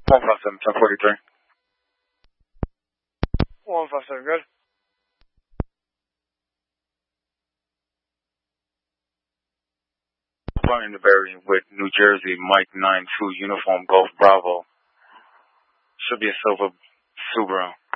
157, 1043. 157, good. Running the Berry with New Jersey, Mike 92, Uniform Golf Bravo. Should be a silver Subaru.